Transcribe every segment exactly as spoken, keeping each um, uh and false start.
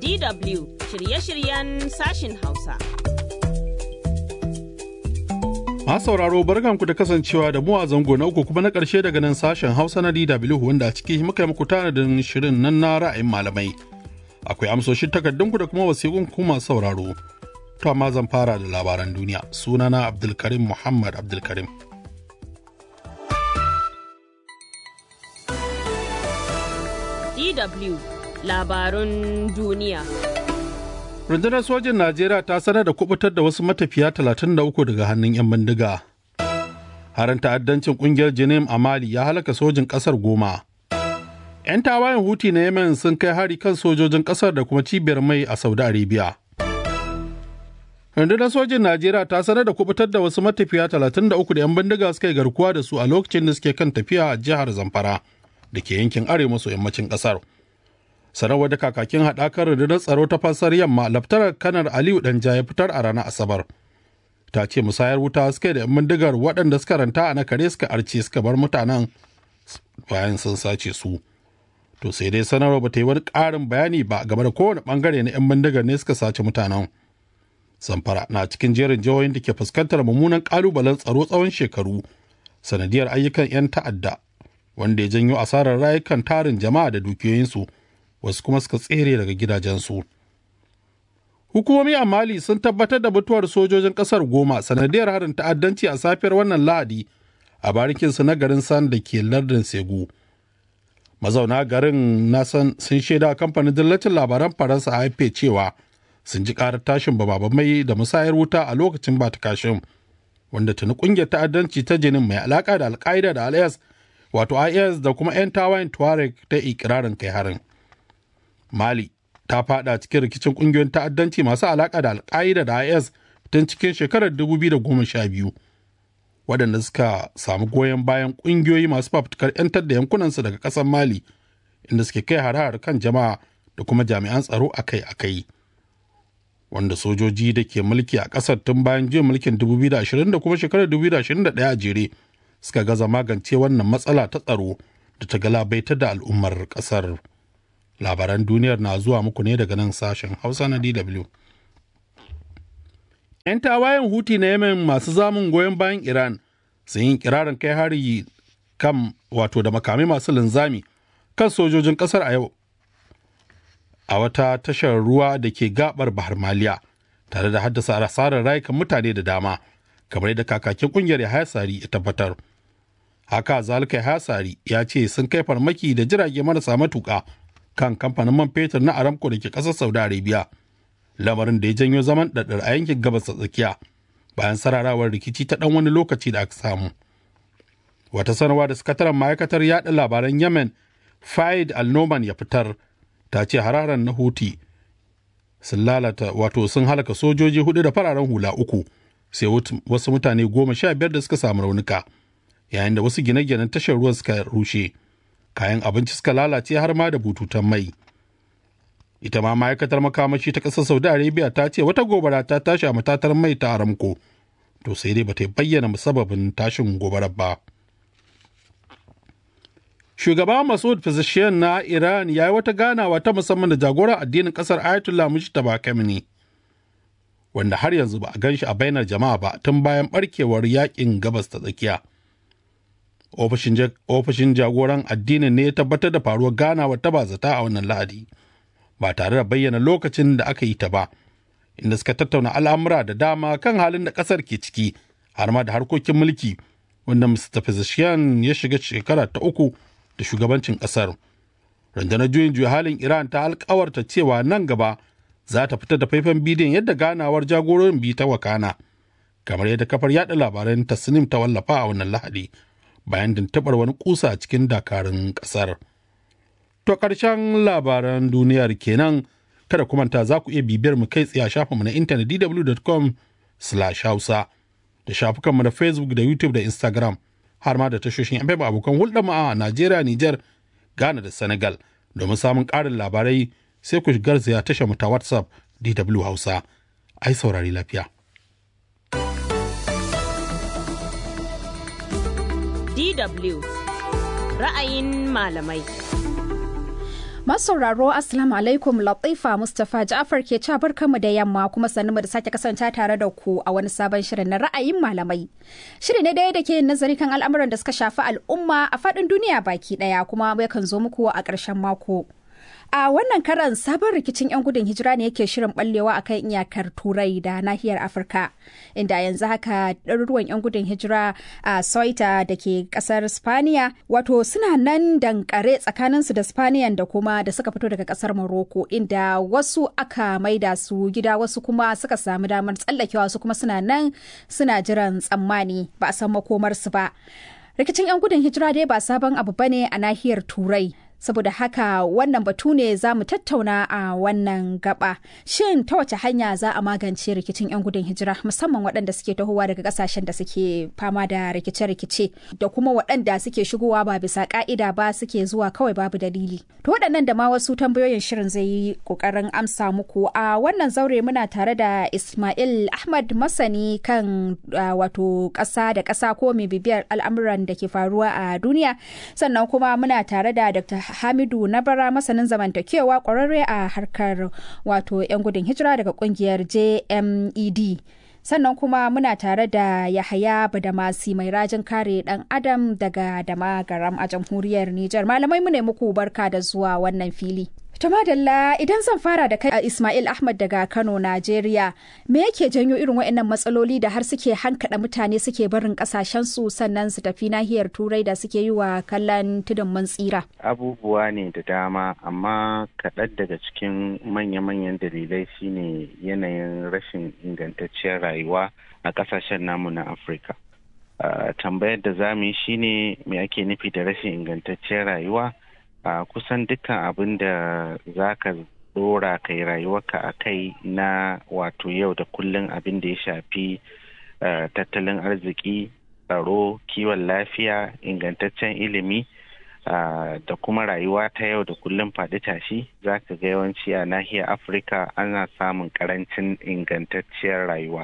D W shirye-shiryen sashin Hausa. Ma sauraro barkanku da kasancewa da mu a zango na uku kuma na ƙarshe daga nan sashen Hausa na D W wanda a ciki muka yi muku tanadin shirin nan na ra'ayin malamai. Akwai amsoshin takardunku da kuma wasiƙun ku masu sauraro. To amma zan fara da labaran duniya. Sunana Abdulkarim Muhammad Abdulkarim. D W labarun duniya. Rundunar sojin Najeriya ta sanar da kubutar da wasu matafiya talatin da uku daga hannun 'yan bindiga. Harin ta'addancin kungiyar Jinim a Mali ya halaka sojin kasar goma. 'Yan tawayen Huti na Yemen sun kai hari kan sojojin kasar da kuma cibiyar mai a Saudi Arabia. Rundunar sojin Najeriya ta sanar da kubutar da wasu matafiya talatin da uku da 'yan bindiga suka yi garkuwa da su a lokacin da suke kan tafiya a jihar Zamfara da ke yankin arewa maso yammacin kasar. Sanarwar da kakakin haɗakar rundunar tsaro ta fasar yamma laftanar kanar Aliyu Danja ya fitar a ranar Asabar. Ta ce musayar wuta suka da 'yan bindigar waɗanda suka ranta a nakare suka arce suka bar mutanen bayan sun sace su. To sai dai sanarwar ba ta yi wani ƙarin bayani ba game da kowane ɓangare na 'yan bindigar ne suka sace mutanen. Zamfara na cikin jerin jihohin da ke fuskantar mummunan ƙalubalen tsaro tsawon shekaru sanadiyar ayyukan 'yan ta'adda wanda ya janyo asarar rayukan tarin jama'a da dukiyoyinsu. Wasu kuma suka tsere daga gidajensu. Hukumomi a Mali sun tabbatar da mutuwar sojojin ƙasar goma sanadiyar harin ta'addanci a safiyar wannan Lahadi a barikinsu na garin San da ke lardin Segu. Mazauna garin Nasan sun shaida kamfanin dillacin labaran Faransa A F P cewa sun ji ƙarar tashin bama-bamai da musayar wuta a lokacin bata kashin wanda tuni ƙungiyar ta'addanci ta Jinin mai alaƙa da Al-Qaeda da Al-Is wato I S da kuma 'yan tawayen Tuareg ta ikirarin kai harin. Mali ta fada cikin rikicin kungiyoyin ta'addanci masu alaka da Al-Qaeda da I S tun cikin shekarar dubu biyu da goma sha biyu, waɗanda suka samu goyon bayan kungiyoyi masu fafutukar 'yantar da yankunansu daga ƙasar Mali, inda suke kai har-har kan jama'a da kuma jami'an tsaro akai-akai. Wanda sojoji da ke mulki a ƙasar tun bayan juyin mulkin dubu biyu da ashirin da kuma shekarar dubu biyu da ashirin da ɗaya a jere suka gaza magance wannan matsala ta tsaro da ta galabaitar da al'ummar ƙasar. Labaran duniyar na zuwa muku ne daga nan sashen Hausa na D W. 'Yan tawayen Huti na Yemen masu zamun goyon bayan Iran sun yi kirarin kai hari kan wato da makamai masu linzami kan sojojin kasar a yau a wata tashar ruwa da ke gabar Bahar Maliya tare da haddasa asarar rayukan mutane da dama kamar yadda kakakin kungiyar Yahaya Sari ya tabbatar. Haka zalika Yahaya Sari ya ce sun kai farmaki da jirage marasa matuƙa kan kamfanin man fetur na Aramco da ke ƙasar Saudi Arabia, lamarin da ya janyo zaman ɗaɗɗar a yankin gabas ta tsakiya bayan sararawar rikici ta ɗan wani lokaci da aka samu. Wata sanarwa da sakataren ma'aikatar yaɗa labaran Yemen Faid Al-Noman ya fitar ta ce hararan na Houthi sun lalata wato sun halaka sojoji hudu da fararen hula uku sai wasu mutane goma sha biyar da suka samu raunuka yayin da wasu gine-ginen tashar ruwan suka rushe. Kayan abinci suka lalace har ma da bututun mai. Ita ma ma'aikatar makamashi ta ƙasar Saudi Arabia ta ce wata gobara ta tashi a matatar mai ta Aramco, to sai dai bata bayyana musababin tashin gobarar ba. Shugaba Masoud Pezeshkian na Iran ya yi wata ganawa ta musamman da jagoran addinin ƙasar Ayatollah Mujtaba Khamenei, wanda har yanzu ba a gan shi a bainar jama'a ba tun bayan barkewar yakin gabas ta tsakiya. Ofishin jagoran addinin ne ya tabbatar da faruwar ganawa ta bazata a wannan Lahadi ba tare da bayyana lokacin da aka yi ta ba, inda suka tattauna al'amura da dama kan halin da ƙasar ke ciki har ma da harkokin mulki wanda Mister Pezeshkian ya shiga shekara ta uku da shugabancin ƙasar. Rundunar juyin juya halin Iran ta alkawarta cewa nan gaba za ta fitar da faifan bidiyon yadda ganawar jagororin biyu ta wakana, kamar yadda kafar yaɗa labaran Tasnim ta wallafa a wannan Lahadi. Bayan tuntuɓar wani kusa cikin dakarun ƙasar. To ƙarshen labaran duniyar kenan, kada ku manta za ku iya bibiyar mu kai tsaye a shafinmu na intanet d w dot com slash hausa da shafukanmu na Facebook da YouTube da Instagram har ma da tashoshin F M abokan hulɗar mu a Najeriya, Nijar, Ghana da Senegal. Domin samun ƙarin labarai sai ku garzaya tashar mu ta WhatsApp D W Hausa. Ai saurari lafiya. D W ra'ayin malamai. Masu sauraro Assalamu alaikum, Latifa Mustapha Ja'far ke ca barkanmu da yamma kuma sannunmu da sake kasance tare da ku a wani sabon shirin na ra'ayin malamai. Shiri ne daya da ke nazari kan al'amuran da suka shafi al'umma a faɗin duniya baki ɗaya kuma yakan zo muku a ƙarshen mako. A wannan karan sabon rikicin 'yan gudun hijira ne yake shirin ballewa a kan iyakar Turai da nahiyar Afirka, inda yanzu haka ɗaruruwan 'yan gudun hijira a Ceuta da ke ƙasar Spaniya wato suna nan dankare tsakaninsu da Spaniyan da kuma da suka fito daga ƙasar Morocco, inda wasu aka maida su gida wasu kuma suka samu damar tsallakewa, wasu kuma suna nan suna jiran tsammani ba a san makomarsu ba. Rikicin 'yan gudun hijira dai ba sabon abu bane a nahiyar Turai. Saboda haka wannan batu ne za mu tattauna a wannan gaba. Shin ta wace hanya za a magance rikicin 'yan gudun hijira, musamman waɗanda suke tahowa daga ƙasashen da suke fama da rikice-rikice da kuma waɗanda suke shigowa ba bisa ƙa'ida ba, suke zuwa kawai babu dalili. To waɗannan da ma wasu tambayoyin shirin zai yi ƙoƙarin amsa muku. A wannan zaure muna tare da Ismail Ahmad, masani kan uh, wato ƙasa da ƙasa ko mai bibiyar al'amuran da ke faruwa a duniya. Sannan kuma muna tare da Doctor Hamidu Nabara, masanin zamantakewa kwararre a harkar wato 'yan gudun hijira daga kungiyar J M E D. Sannan kuma muna tare da Yahaya Badamasi, mai rajin kare dan Adam daga Damagaram a jamhuriyar Nijar. Malamai mu ne muku barka da zuwa wannan fili. To madalla, idan zan fara da kai Ismail Ahmad daga Kano, Najeriya, me yake janyo irin waɗannan matsaloli da har suke hankada mutane suke barin kasashen su sannan su tafi nahiyar Turai da suke yi wa kallon tudun mun tsira? Abubuwa ne da dama, amma kaɗan daga cikin manya-manyan dalilai shine yanayin rashin ingantacciyar rayuwa a ƙasashen namu na Afirka. Uh, tambayar da za mu yi shine me ake nufi da rashin ingantacciyar rayuwa? Uh, kusan dukkan abin da za ka dora kai rayuwarka a kai na wato yau da kullum, abin da ya shafi uh, tattalin arziki, tsaro, kiwon lafiya, ingantaccen ilimi uh, da kuma rayuwa ta yau da kullum faɗi tashi, za ka ga yawanci a nahiyar Afirka ana samun karancin ingantacciyar rayuwa.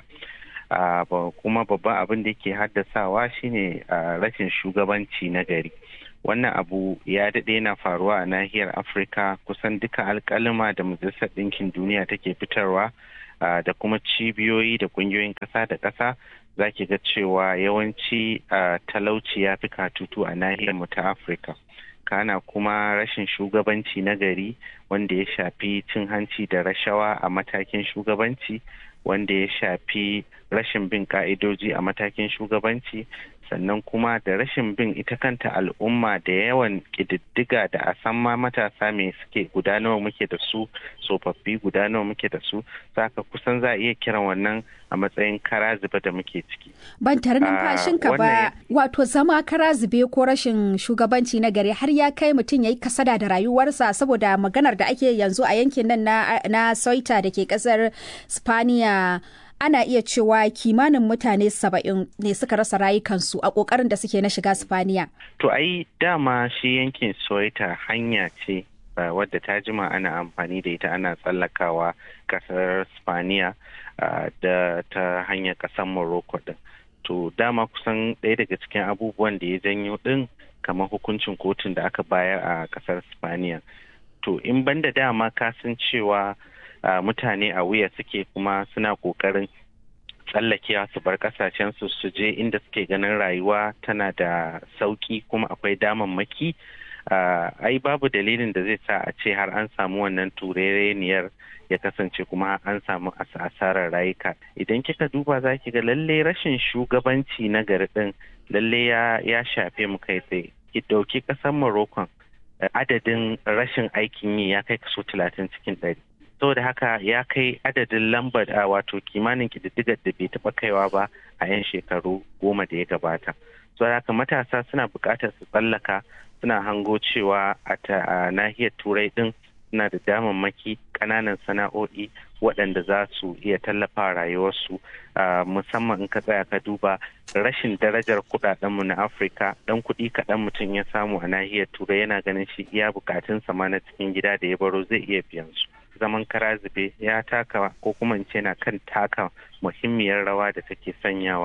Uh, kuma babban abin da ke haddasawa shine uh, rashin shugabanci na gari. Wannan abu ya daɗe na faruwa a nahiyar Afirka. Kusan duka alƙalima da Majalisar Ɗinkin Duniya take fitarwa uh, da kuma cibiyoyi da ƙungiyoyin ƙasa da ƙasa, za ki ga cewa yawanci uh, talauci ya fi katutu a nahiyar mu ta Afirka. Kana kuma rashin shugabanci na gari wanda ya shafi cin hanci da rashawa a matakin shugabanci, wanda ya shafi rashin bin ka'idoji a matakin shugabanci, sannan kuma da rashin bin ita kanta al'umma da yawan ƙididdiga da a san ma matasa me suke guda nawa muke da su, tsofaffi guda nawa muke da su, saka kusan za a iya kiran wannan a matsayin kara zube da muke ciki. Ban tare numfashinka ba, wato zama kara zube ko rashin shugabanci na gari har ya kai mutum ya yi kasada da rayuwarsa, saboda maganar da ake yanzu a yankin nan na, na Ceuta da ke kasar Spaniya, ana iya cewa kimanin mutane saba'in ne suka rasa rayukansu a ƙoƙarin da suke na shiga Spaniya. To ai dama shi yankin Ceuta hanya ce uh, wadda ta jima ana amfani da ita ana tsallakawa ƙasar Spaniya uh, da ta hanyar ƙasar Morocco din. To dama kusan ɗaya daga cikin abubuwan da ya janyo ɗin kamar hukuncin kotun da aka bayar a ƙasar Spaniya. To in banda dama ka san cewa Uh, mutane a wuya suke kuma suna kokarin tsallakewa su bar kasashen su su je inda suke ganin rayuwa tana da sauki kuma akwai damammaki, uh, ai babu dalilin da zai sa a ce har an samu wannan turereniyar ya kasance kuma an samu asarar rayuka. Idan kika duba za ki ga lalle rashin shugabanci na gari din lalle ya, ya shafe mu kai tsaye. Ki dauki kasar Morocco, uh, adadin rashin aikin yi ya kai kaso talatin cikin ɗari. Saboda haka ya kai adadin lambar a wato kimanin kididdigar da bai taɓa kaiwa ba a 'yan shekaru goma da ya gabata. Saboda haka matasa suna buƙatar su tsallaka, suna hango cewa a nahiyar Turai ɗin suna da damammaki, ƙananan sana'o'i waɗanda za su iya tallafa rayuwarsu, musamman in ka tsaya ka duba rashin darajar kuɗaɗenmu na Afirka. Ɗan kuɗi kaɗan mutum ya samu a nahiyar Turai yana ganin shi iya buƙatunsa ma na cikin gida da ya baro zai iya biyan su. Zaman kara zube ya taka ko kuma in ce na kan taka muhimmiyar rawa da take sanyawa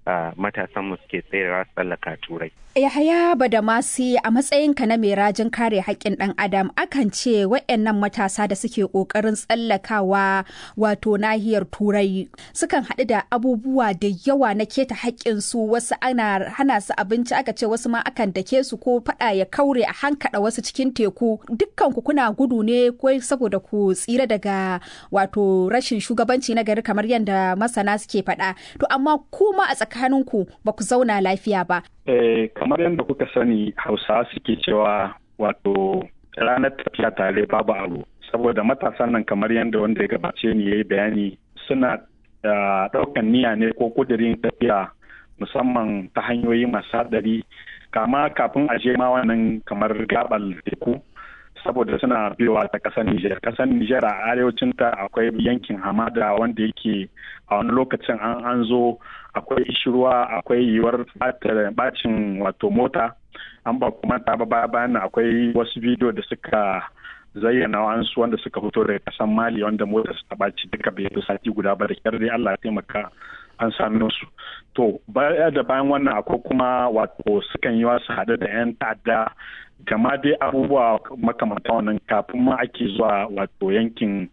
matasanmu suke tserewa tsallaka turai. Yahaya Badamasi, a matsayinka na mai rajin kare haƙƙin ɗan adam, akan ce waɗannan matasa da suke ƙoƙarin tsallakawa wato nahiyar turai sukan haɗu da abubuwa da yawa na keta haƙƙinsu, wasu ana hana su abinci, aka ce wasu ma akan dake su ko faɗa ya kaure a hankaɗa wasu cikin teku. Dukkan ku kuna gudu ne ko saboda ku tsira daga wato rashin shugabanci na gari kamar yadda masana suke faɗa. To amma kuma a tsakaninku ba ku zauna lafiya ba. Eh, kamar yadda kuka sani Hausawa suke cewa wato ranar tafiya tare babu aro, saboda matasan nan kamar yadda wanda ya gabace ni ya yi bayani suna ɗaukan niyya ne ko kudirin tafiya musamman ta hanyoyi masu haɗari, kama kafin a je ma wannan kamar gabal teku, saboda suna biyowa ta ƙasar Nijar. Ƙasar Nijar a arewacin ta akwai yankin hamada wanda yake a wani lokacin an an zo akwai ishirwa, akwai yiwuwar bacin wato mota. An ba kuma ta ba bayan akwai wasu bidiyo da suka zayyana wa'ansu wanda suka fito daga ƙasar Mali wanda mota suka baci duka bai fi sati guda ba, da kyar dai Allah ya taimaka an sami su. To baya da bayan wannan akwai kuma wato sukan yi wasu haɗe da 'yan ta'adda, gama dai abubuwa makamanta wannan kafin ma ake zuwa wato yankin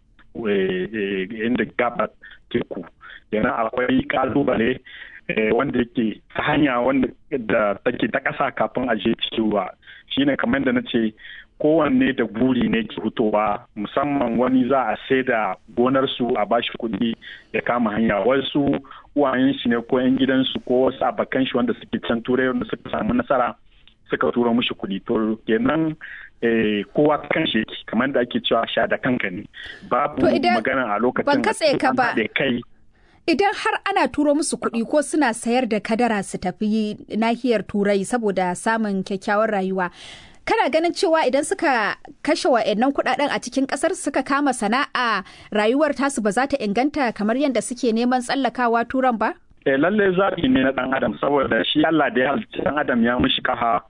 inda gaba teku. Yana akwai kalubale wanda yake ta hanya wanda da take ta ƙasa kafin a je cikin ruwa, shine kamar da na ce kowanne da buri ne ke fitowa, musamman wani za a sai da gonarsu a bashi kuɗi ya kama hanya, wasu uwayen shi ne ko 'yan gidansu ko wasu abokan shi wanda suke can turai wanda suka samu nasara suka turo mushi kuɗi. To kenan kowa kan shi kamar da ake cewa sha da kanka ne, babu magana a lokacin ban katse ka ba. kai Idan har ana turo musu kuɗi ko suna sayar da kadara su tafi nahiyar turai saboda samun kyakkyawar rayuwa, kana ganin cewa idan suka kashe wa'annan kuɗaɗen a cikin ƙasar suka kama sana'a, rayuwar tasu ba za ta inganta kamar yadda suke neman tsallakawa turan ba? Eh, lalle zaɓi ne na ɗan adam, saboda shi Allah da ya halicci ɗan adam ya mishi kafa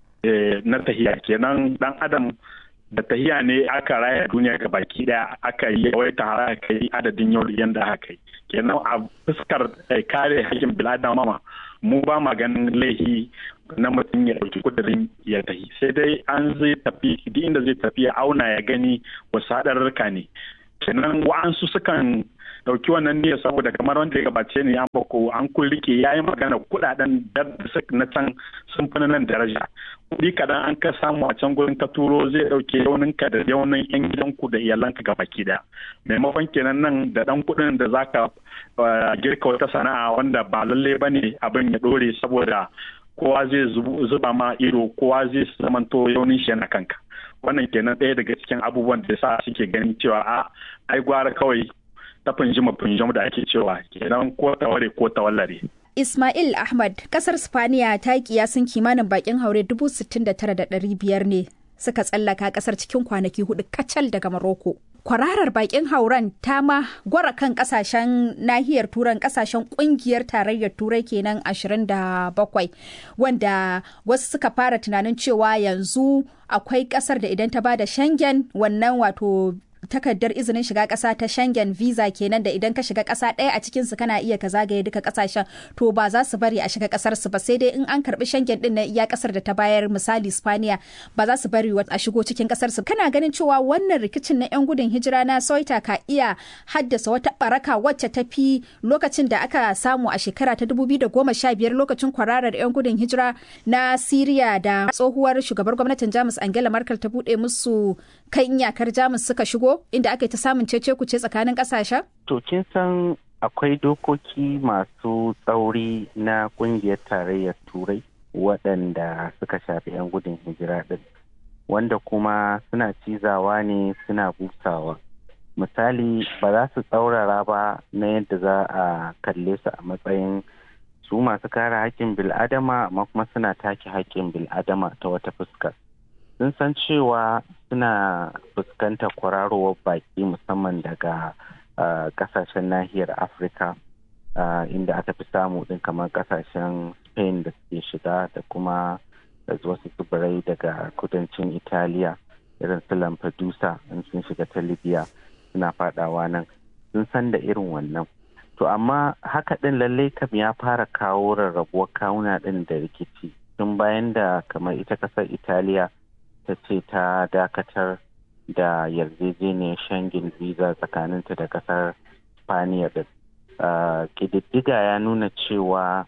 na tahiya, kenan ɗan adam da tahiya ne aka raya duniya ga baki daya, aka yi wai ta aka yi adadin yau yanda aka yi. Kenan a fuskar kare hakkin bil'adama mu ba ma ganin laifi na mutum ya ɗauki kudirin ya tafi, sai dai an zai tafi duk inda zai tafi ya auna ya gani wasu haɗarurruka ne. Kenan wa'ansu sukan ɗauki wannan niyyar saboda kamar wanda ya gabace ne an bako an kullike ya yi magana kuɗaɗen na can sun fi nan daraja. Kuɗi kaɗan an ka samu a can gurin ka turo zai ɗauke yauninka da yaunin 'yan gidanku da iyalanka gabaki ɗaya. Maimakon kenan nan da ɗan kuɗin da za ka girka wata sana'a wanda ba lalle ba ne abin ya ɗore, saboda kowa zai zuba ma ido, kowa zai zamanto yaunin shi yana kanka. Wannan kenan ɗaya daga cikin abubuwan da sa suke ganin cewa a ai gwara kawai ta funjima funjim da ake cewa kenan ko taware ko tawallare. Ismail Ahmad, kasar Spaniya ta yi kiyasin kimanin bakin haure dubu sittin da tara da ɗari biyar ne suka tsallaka kasar cikin kwanaki hudu kacal daga Maroko. Kwararar bakin hauren ta ma gwara kan kasashen nahiyar turan kasashen kungiyar tarayyar turai kenan ashirin da bakwai, wanda wasu suka fara tunanin cewa yanzu akwai kasar da idan ta bada Schengen, wannan wato takardar izinin shiga ƙasa ta Schengen visa kenan, da idan ka shiga ƙasa ɗaya a cikin su kana iya ka zagaye duka ƙasashen, to ba za su bari a shiga ƙasar su ba, sai dai in an karbi Schengen din na iya ƙasar da ta bayar, misali Spaniya, ba za su bari a shigo cikin ƙasar su. Kana ganin cewa wannan rikicin na 'yan gudun hijira na Ceuta ka iya haddasa wata baraka wacce ta fi lokacin da aka samu a shekara ta dubu biyu da goma sha biyar lokacin kwararar 'yan gudun hijira na Siriya da tsohuwar shugabar gwamnatin Jamus Angela Merkel ta buɗe musu kan iyakar Jamus suka shigo, inda aka yi ta samun cece kuce tsakanin kasashen? To kin san akwai dokoki masu tsauri na kungiyar tarayyar turai waɗanda suka shafi 'yan gudun hijira ɗin, wanda kuma suna cizawa ne suna busawa. Misali, ba za su tsaurara ba na yadda za a kalle su a matsayin su masu kare haƙƙin bil'adama, amma kuma suna take haƙƙin bil'adama ta wata fuskar. Sun san cewa suna fuskantar kwararowar baki musamman daga uh, kasashen nahiyar Afirka, uh, inda aka fi samu din kamar kasashen Spain da suke shiga, da kuma da wasu tsibirai daga kudancin Italiya irin su Lampedusa in sun shiga ta Libya suna fadawa nan. Sun san da irin wannan. To to amma haka ɗin lallai kam ya fara kawo rarrabuwar kawuna ɗin da rikici tun bayan da kamar ita ƙasar Italiya ta ce ta dakatar da yarjejeniyar Schengen visa tsakaninta da ƙasar Spaniya da ƙididdiga ya nuna cewa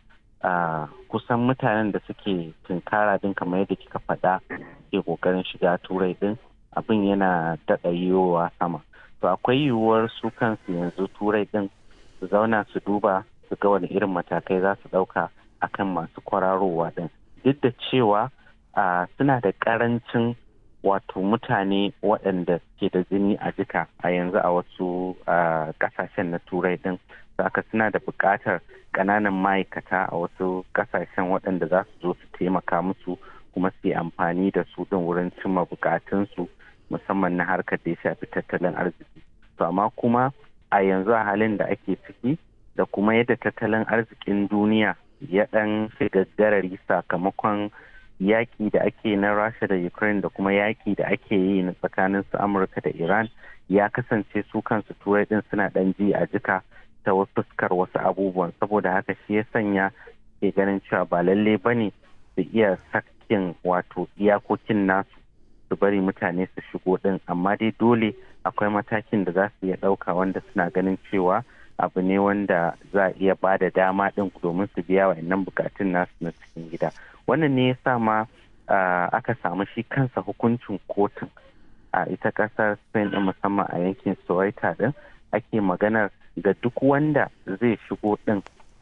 kusan mutanen da suke tunkara din kamar yadda kika faɗa ke ƙoƙarin shiga turai din abin yana daɗa yiwuwa sama. To akwai yiwuwar su kansu yanzu turai din su zauna su duba su ga wani irin matakai za su ɗauka akan masu kwararowa din, duk da cewa suna da ƙarancin wato mutane waɗanda ke da jini a jika a yanzu a wasu ƙasashen na turai din, haka suna da buƙatar ƙananan ma'aikata a wasu ƙasashen waɗanda za su zo su taimaka musu kuma su yi amfani da su ɗin wurin cimma buƙatunsu musamman na harkar da ya shafi tattalin arziki. To amma kuma a yanzu a halin da ake ciki da kuma yadda tattalin arzikin duniya ya ɗan shiga garari sakamakon yaƙi da ake na Rasha da Ukraine da kuma yaƙi da ake yi na tsakanin su Amurka da Iran, ya kasance su kansu turai ɗin suna ɗan ji a jika ta fuskar wasu abubuwan, saboda haka shi ya sanya ke ganin cewa ba lalle ba ne su iya sakin wato iyakokin nasu su bari mutane su shigo ɗin, amma dai dole akwai matakin da za su iya ɗauka wanda suna ganin cewa abu ne wanda za a iya ba da dama ɗin domin su biya wa'annan bukatun nasu na cikin gida. Wannan ne ya sa ma aka samu shi kansa hukuncin kotun a ita ƙasar Spain ɗin musamman a yankin Ceuta ɗin ake maganar ga duk wanda zai shigo ɗin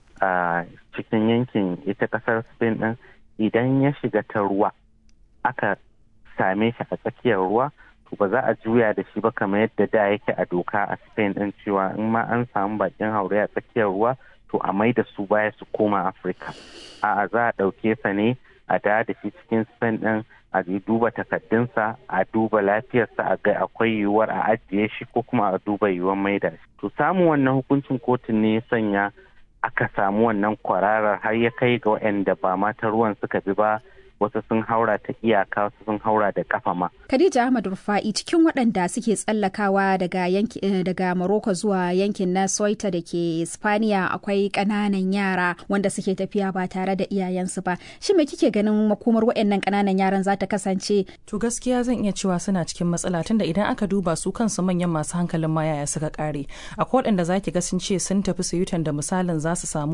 a cikin yankin ita ƙasar Spain ɗin idan ya shiga ta ruwa aka same shi a tsakiyar ruwa to ba za a juya da shi ba kamar yadda da yake a doka a Spain ɗin cewa in ma an samu bakin haure a tsakiyar ruwa to a mai da su baya su koma Afirka. A'a za a ɗauke sa ne a da da shi cikin Spain ɗin a duba takaddunsa a duba lafiyarsa a ga akwai yiwuwar a ajiye shi ko kuma a duba yiwuwar maida shi. To samun wannan hukuncin kotun ne ya sanya aka samu wannan kwararar har ya kai ga waɗanda ba mata ruwan suka bi ba, wasu sun haura ta iyaka, wasu sun haura da kafa ma. Khadija Ahmad Rufa'i, cikin waɗanda suke tsallakawa daga yanki daga Morocco zuwa yankin na Ceuta da ke Spaniya akwai ƙananan yara wanda suke tafiya ba tare da iyayensu ba. Shin me kike ganin makomar waɗannan ƙananan yaran za ta kasance? To gaskiya zan iya cewa suna cikin matsala tunda idan aka duba su kansu manyan masu hankalin ma yaya suka kare. Akwai waɗanda zaki ga sun ce sun tafi Ceuta da misalin za su samu